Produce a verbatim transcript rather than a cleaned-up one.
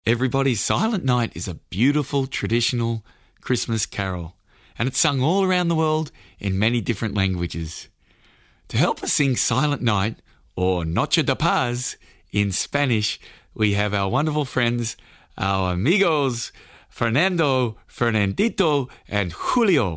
Everybody, Silent Night is a beautiful traditional Christmas carol, and it's sung all around the world in many different languages. To help us sing Silent Night, or Noche de Paz in Spanish, we have our wonderful friends, our amigos, Fernando, Fernandito, and Julio.